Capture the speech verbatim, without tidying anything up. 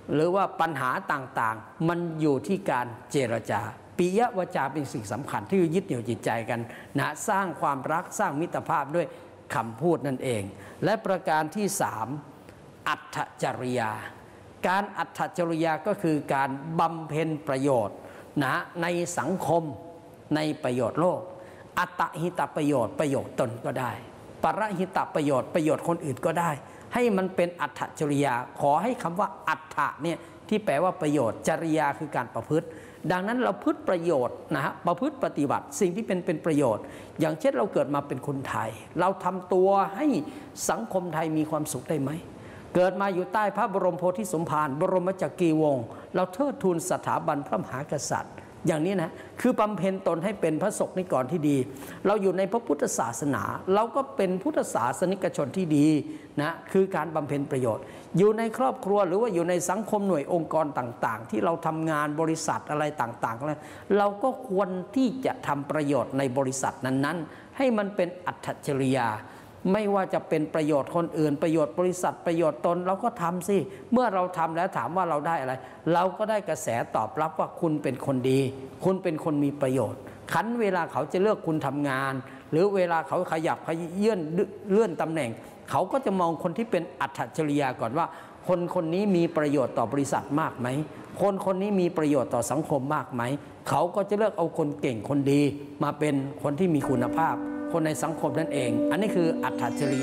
หรือว่าปัญหาต่างๆมันอยู่ที่การเจรจาปิยวาจาเป็นสิ่งสำคัญที่ยึดเหนี่ยวจิตใจกันนะสร้างความรักสร้างมิตรภาพด้วยคำพูดนั่นเองและประการที่สามอัตถจริยาการอัตถจริยาก็คือการบำเพ็ญประโยชน์นะในสังคมในประโยชน์โลกอัตตหิตประโยชน์ประโยชน์ตนก็ได้ปรหิตประโยชน์ประโยชน์คนอื่นก็ได้ให้มันเป็นอัตถจริยาขอให้คำว่าอัตถะเนี่ยที่แปลว่าประโยชน์จริยาคือการประพฤติดังนั้นเราพฤติประโยชน์นะฮะประพฤติปฏิบัติสิ่งที่เป็นเป็นประโยชน์อย่างเช่นเราเกิดมาเป็นคนไทยเราทำตัวให้สังคมไทยมีความสุขได้ไหมเกิดมาอยู่ใต้พระบรมโพธิสมภารบรมจักรีวงศ์เราเทิดทูนสถาบันพระมหากษัตริย์อย่างนี้นะคือบำเพ็ญตนให้เป็นพระศกนิกรที่ดีเราอยู่ในพระพุทธศาสนาเราก็เป็นพุทธศาสนิกชนที่ดีนะคือการบำเพ็ญประโยชน์อยู่ในครอบครัวหรือว่าอยู่ในสังคมหน่วยองค์กรต่างๆที่เราทำงานบริษัทอะไรต่างๆเราก็ควรที่จะทำประโยชน์ในบริษัทนั้นๆให้มันเป็นอัตถจริยาไม่ว่าจะเป็นประโยชน์คนอื่นประโยชน์บริษัทประโยชน์ตนเราก็ทำสิเมื่อเราทำแล้วถามว่าเราได้อะไรเราก็ได้กระแสตอบรับว่าคุณเป็นคนดีคุณเป็นคนมีประโยชน์คันเวลาเขาจะเลือกคุณทำงานหรือเวลาเขาขยับขยื่นเลื่อนตำแหน่งเขาก็จะมองคนที่เป็นอัตถจริยาก่อนว่าคนคนนี้มีประโยชน์ต่อบริษัทมากไหมคนคนนี้มีประโยชน์ต่อสังคมมากไหมเขาก็จะเลือกเอาคนเก่งคนดีมาเป็นคนที่มีคุณภาพคนในสังคมนั่นเองอันนี้คืออัตถจริยา